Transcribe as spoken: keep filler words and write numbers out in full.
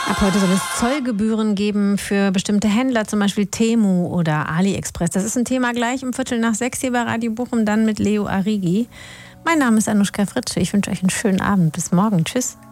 Ab heute soll es Zollgebühren geben für bestimmte Händler, zum Beispiel Temu oder AliExpress. Das ist ein Thema gleich um Viertel nach sechs hier bei Radio Bochum, dann mit Leo Arrighi. Mein Name ist Anuschka Fritsche. Ich wünsche euch einen schönen Abend. Bis morgen. Tschüss.